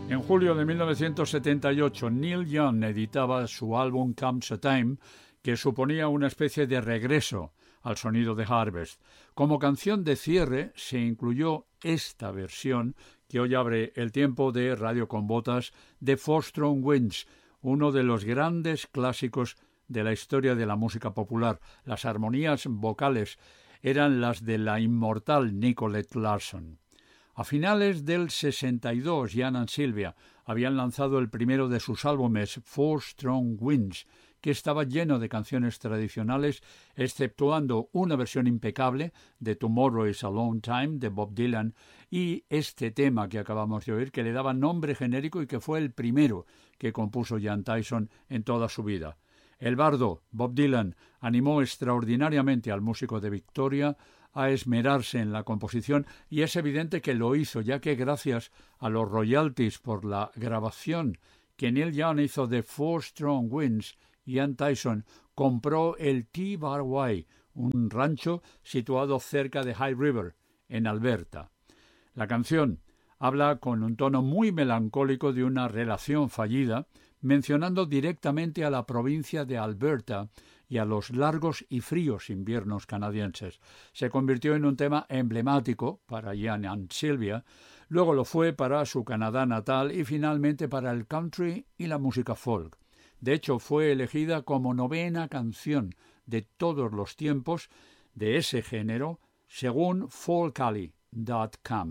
En julio de 1978, Neil Young editaba su álbum Comes a Time, que suponía una especie de regreso al sonido de Harvest. Como canción de cierre se incluyó esta versión que hoy abre el tiempo de Radio con Botas de Four Strong Winds, uno de los grandes clásicos de la historia de la música popular. Las armonías vocales eran las de la inmortal Nicolette Larson. A finales del 62, Jan and Sylvia habían lanzado el primero de sus álbumes, Four Strong Winds, que estaba lleno de canciones tradicionales, exceptuando una versión impecable de Tomorrow is a Long Time de Bob Dylan y este tema que acabamos de oír, que le daba nombre genérico y que fue el primero que compuso Jan Tyson en toda su vida. El bardo, Bob Dylan, animó extraordinariamente al músico de Victoria a esmerarse en la composición y es evidente que lo hizo, ya que gracias a los royalties por la grabación que Neil Young hizo de Four Strong Winds, Jan Tyson compró el T-Bar Y, un rancho situado cerca de High River, en Alberta. La canción habla con un tono muy melancólico de una relación fallida, mencionando directamente a la provincia de Alberta y a los largos y fríos inviernos canadienses. Se convirtió en un tema emblemático para Jan and Sylvia, luego lo fue para su Canadá natal y finalmente para el country y la música folk. De hecho, fue elegida como 9ª canción de todos los tiempos de ese género, según folkally.com.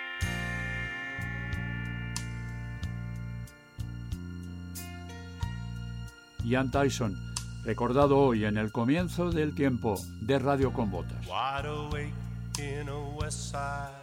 Jan Tyson, recordado hoy en el comienzo del tiempo de Radio con Botas. Wide awake in a west side